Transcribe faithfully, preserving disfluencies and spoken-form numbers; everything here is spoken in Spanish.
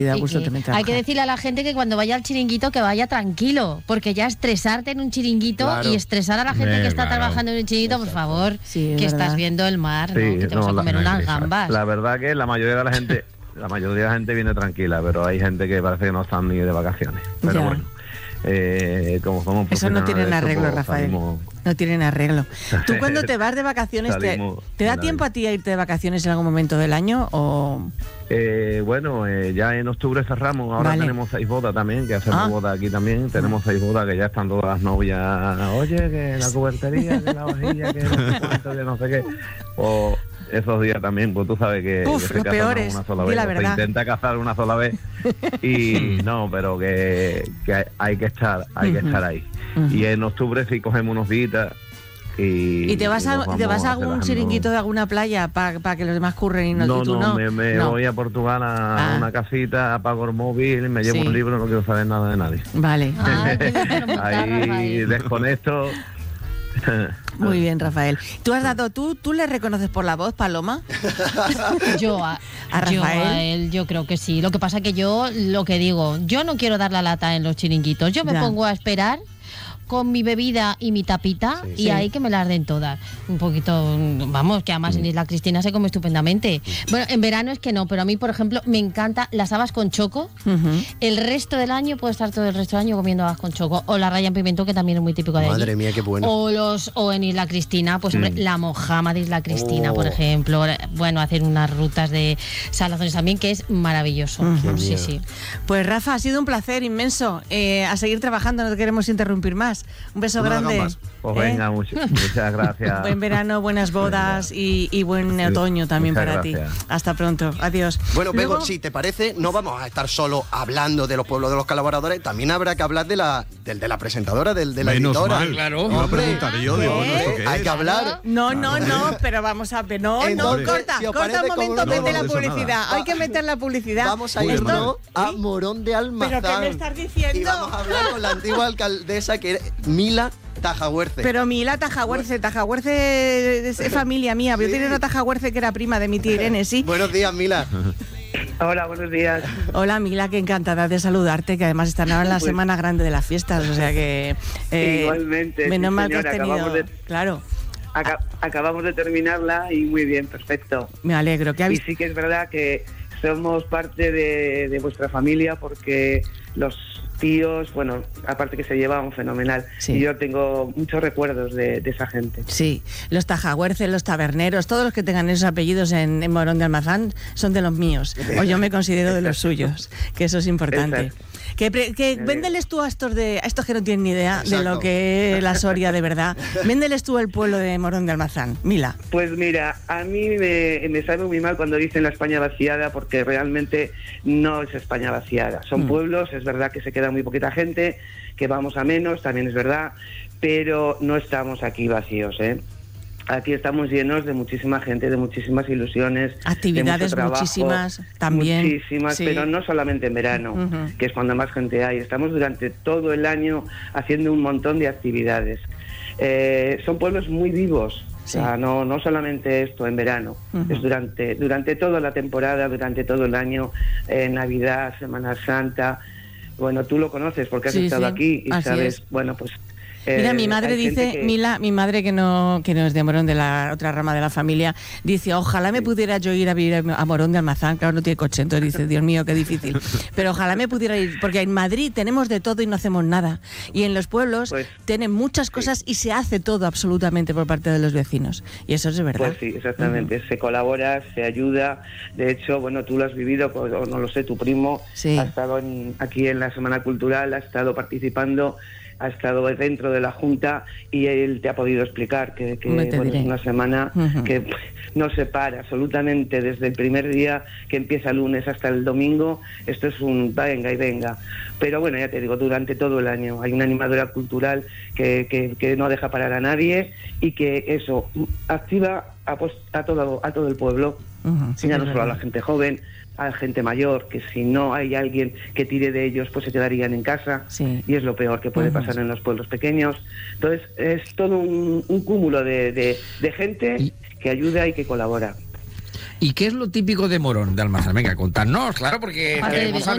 Da gusto que también hay que decirle a la gente que cuando vaya al chiringuito que vaya tranquilo, porque ya estresarte en un chiringuito claro. y estresar a la gente eh, que está claro. trabajando en un chiringuito, por favor, sí, que verdad. Estás viendo el mar, sí, ¿no? Que te no, vas a comer la, unas gambas. La verdad que la mayoría de la gente, la mayoría de la gente viene tranquila, pero hay gente que parece que no están ni de vacaciones. Pero ya. bueno. Eh, como somos eso no tienen arreglo, pues, Rafael. Salimos... No tienen arreglo. ¿Tú cuando te vas de vacaciones, te, ¿te da tiempo a ti a irte de vacaciones en algún momento del año? O eh, bueno, eh, ya en octubre cerramos. Ahora vale. tenemos seis bodas también, que hacemos ah. bodas aquí también. Tenemos seis bodas que ya están todas las novias. Oye, que la cubertería, que la vajilla, que no sé cuánto, que no sé qué. O esos días también, pues tú sabes que, Uf, que se casan peores, una sola vez, la se intenta casar una sola vez y no, pero que, que hay que estar, hay uh-huh. que estar ahí. Uh-huh. Y en octubre sí cogemos unos días y... ¿Y te vas a, te vas a algún chiringuito de alguna playa para pa que los demás curren y no, no, y tú no? no, me, me no. voy a Portugal a ah. una casita, apago el móvil, me llevo sí. un libro, no quiero saber nada de nadie. Vale. Ah, ahí desconecto. Muy bien, Rafael. ¿Tú has dado, tú, tú le reconoces por la voz, Paloma? Yo a, ¿A Rafael? Yo a él, yo creo que sí. Lo que pasa que yo, lo que digo, yo no quiero dar la lata en los chiringuitos. Yo me ya. pongo a esperar con mi bebida y mi tapita sí, y sí. ahí que me las den todas. Un poquito, vamos, que además en Isla Cristina se come estupendamente. Bueno, en verano es que no, pero a mí, por ejemplo, me encanta las habas con choco. Uh-huh. El resto del año puedo estar todo el resto del año comiendo habas con choco. O la raya en pimiento, que también es muy típico de allí. Madre mía, qué bueno. O, los, o en Isla Cristina, pues hombre, mm. la mojama de Isla Cristina, oh. por ejemplo. Bueno, hacer unas rutas de salazones también, que es maravilloso. Uh-huh. Sí, sí. Pues Rafa, ha sido un placer inmenso. Eh, a seguir trabajando, no te queremos interrumpir más. Un beso Una grande. Pues ¿Eh? venga, mucho, muchas gracias. Buen verano, buenas bodas y, y buen sí, otoño también para gracias. ti. Hasta pronto. Adiós. Bueno, Bego, Luego... si te parece, no vamos a estar solo hablando de los pueblos de los colaboradores, también habrá que hablar de la, de, de la presentadora, de, de la Menos editora. Mal, claro. Iba a preguntar yo, digo, bueno, ¿esto qué es? Hay que hablar. No, no, no, pero vamos a ver. No, Entonces, no, corta, si corta un momento, no, mete no, la publicidad. Hay que meter la publicidad. Vamos a ir a Morón de Almazán. ¿Pero qué me estás diciendo? Y vamos a hablar con la antigua alcaldesa, que era Mila Tajahuerce. Pero Mila Tajahuerce, Tajahuerce es familia mía. Sí. Yo tenía una Tajahuerce que era prima de mi tía Irene, ¿sí? Buenos días, Mila. Hola, buenos días. Hola, Mila, que encantada de saludarte, que además están ahora en la pues, semana grande de las fiestas, o sea que... Eh, igualmente. Menos sí, mal señora, que has tenido... de, claro. Aca, acabamos de terminarla y muy bien, perfecto. Me alegro. ¿Qué habéis... Y sí que es verdad que somos parte de, de vuestra familia porque los... tíos, bueno, aparte que se llevaban fenomenal. Sí. Y yo tengo muchos recuerdos de, de esa gente. Sí, los tajahuerces, los taberneros, todos los que tengan esos apellidos en, en Morón de Almazán son de los míos. O yo me considero de los suyos, que eso es importante. Exacto. Que, pre, que véndeles tú a estos de a estos que no tienen ni idea Exacto. de lo que es la Soria de verdad. Véndeles tú el pueblo de Morón de Almazán. Mila. Pues mira, a mí me, me sabe muy mal cuando dicen la España vaciada, porque realmente no es España vaciada. Son mm. pueblos, es verdad que se queda muy poquita gente, que vamos a menos, también es verdad, pero no estamos aquí vacíos, ¿eh? Aquí estamos llenos de muchísima gente, de muchísimas ilusiones. Actividades trabajo, muchísimas también. Muchísimas, sí. Pero no solamente en verano, uh-huh. que es cuando más gente hay. Estamos durante todo el año haciendo un montón de actividades. Eh, son pueblos muy vivos. Sí. O sea, no, no solamente esto en verano, uh-huh. es durante, durante toda la temporada, durante todo el año, eh, Navidad, Semana Santa. Bueno, tú lo conoces porque has sí, estado sí. aquí y Así sabes, es. bueno, pues... Mira, eh, mi madre dice, que... Mila, mi madre que no que no es de Morón, de la otra rama de la familia, dice, ojalá me sí. pudiera yo ir a vivir a Morón de Almazán, claro, no tiene coche, entonces dice, Dios mío, qué difícil, pero ojalá me pudiera ir, porque en Madrid tenemos de todo y no hacemos nada, y en los pueblos pues, tienen muchas cosas sí. y se hace todo absolutamente por parte de los vecinos, y eso es de verdad. Pues sí, exactamente, uh-huh. se colabora, se ayuda, de hecho, bueno, tú lo has vivido, pues, o no lo sé, tu primo sí. ha estado en, aquí en la Semana Cultural, ha estado participando, ha estado dentro de la Junta y él te ha podido explicar que, que bueno, es una semana uh-huh. que no se para absolutamente desde el primer día que empieza el lunes hasta el domingo. Esto es un venga y venga. Pero bueno, ya te digo, durante todo el año hay una animadora cultural que, que, que no deja parar a nadie y que eso activa a, pues, a, todo, a todo el pueblo, uh-huh. sí, ya no solo a la gente joven, a la gente mayor, que si no hay alguien que tire de ellos, pues se quedarían en casa, sí. y es lo peor que puede uh-huh. pasar en los pueblos pequeños. Entonces es todo un, un cúmulo de, de, de gente ¿Y? que ayuda y que colabora. ¿Y qué es lo típico de Morón de Almazán? Venga, contadnos, claro, porque queremos saber.